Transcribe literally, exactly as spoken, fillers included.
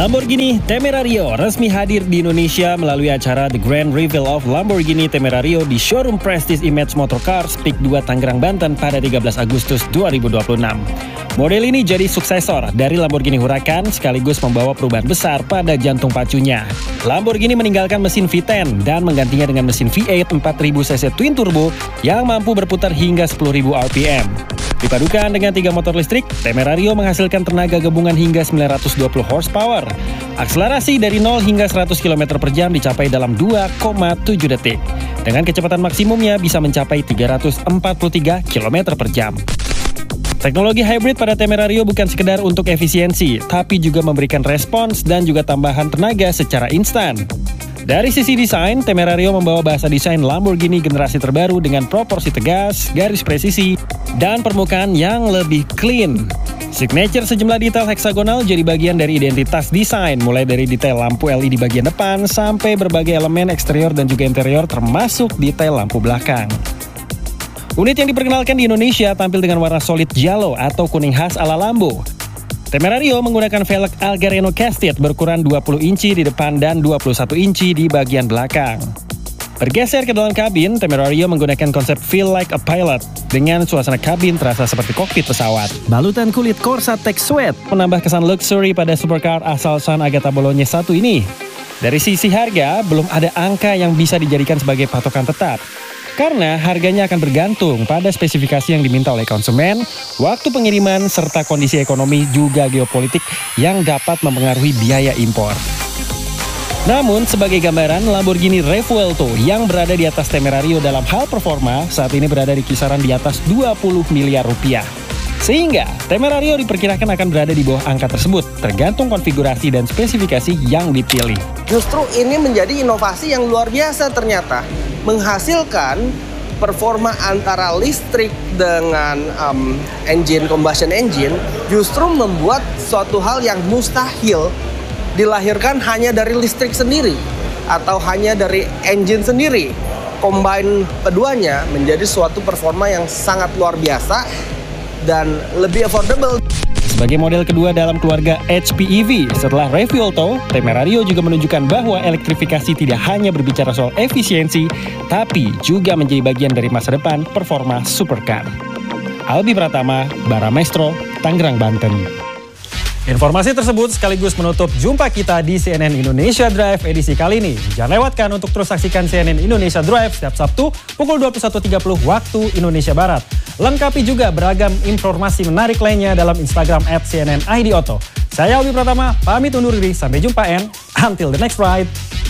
Lamborghini Temerario resmi hadir di Indonesia melalui acara The Grand Reveal of Lamborghini Temerario di showroom Prestige Image Motorcars Peak dua Tangerang, Banten pada tiga belas Agustus dua ribu dua puluh enam. Model ini jadi suksesor dari Lamborghini Huracan sekaligus membawa perubahan besar pada jantung pacunya. Lamborghini meninggalkan mesin V sepuluh dan menggantinya dengan mesin V delapan empat ribu cc twin turbo yang mampu berputar hingga sepuluh ribu R P M. Dipadukan dengan tiga motor listrik, Temerario menghasilkan tenaga gabungan hingga sembilan ratus dua puluh horsepower. Akselerasi dari nol hingga seratus kilometer per jam dicapai dalam dua koma tujuh detik. Dengan kecepatan maksimumnya bisa mencapai tiga ratus empat puluh tiga kilometer per jam. Teknologi hybrid pada Temerario bukan sekedar untuk efisiensi, tapi juga memberikan respons dan juga tambahan tenaga secara instan. Dari sisi desain, Temerario membawa bahasa desain Lamborghini generasi terbaru dengan proporsi tegas, garis presisi, dan permukaan yang lebih clean. Signature sejumlah detail heksagonal jadi bagian dari identitas desain, mulai dari detail lampu L E D bagian depan sampai berbagai elemen eksterior dan juga interior termasuk detail lampu belakang. Unit yang diperkenalkan di Indonesia tampil dengan warna solid yellow atau kuning khas ala Lambo. Temerario menggunakan velg Algareno Casted berukuran dua puluh inci di depan dan dua puluh satu inci di bagian belakang. Bergeser ke dalam kabin, Temerario menggunakan konsep Feel Like a Pilot dengan suasana kabin terasa seperti kokpit pesawat. Balutan kulit Corsa Tech Suede menambah kesan luxury pada supercar asal San Agata Bolognese satu ini. Dari sisi harga, belum ada angka yang bisa dijadikan sebagai patokan tetap. Karena harganya akan bergantung pada spesifikasi yang diminta oleh konsumen, waktu pengiriman, serta kondisi ekonomi juga geopolitik yang dapat mempengaruhi biaya impor. Namun, sebagai gambaran, Lamborghini Revuelto yang berada di atas Temerario dalam hal performa saat ini berada di kisaran di atas dua puluh miliar rupiah. Sehingga, Temerario diperkirakan akan berada di bawah angka tersebut, tergantung konfigurasi dan spesifikasi yang dipilih. Justru ini menjadi inovasi yang luar biasa ternyata. Menghasilkan performa antara listrik dengan um, engine combustion engine justru membuat suatu hal yang mustahil dilahirkan hanya dari listrik sendiri atau hanya dari engine sendiri. Combine keduanya menjadi suatu performa yang sangat luar biasa dan lebih affordable. Sebagai model kedua dalam keluarga H P E V setelah Revuelto, Temerario juga menunjukkan bahwa elektrifikasi tidak hanya berbicara soal efisiensi, tapi juga menjadi bagian dari masa depan performa supercar. Albi Pratama, Bara Maestro, Tangerang, Banten. Informasi tersebut sekaligus menutup jumpa kita di C N N Indonesia Drive edisi kali ini. Jangan lewatkan untuk terus saksikan C N N Indonesia Drive setiap Sabtu pukul dua puluh satu tiga puluh waktu Indonesia Barat. Lengkapi juga beragam informasi menarik lainnya dalam Instagram at C N N I D Auto. Saya Albi Pratama, pamit undur diri. Sampai jumpa and until the next ride.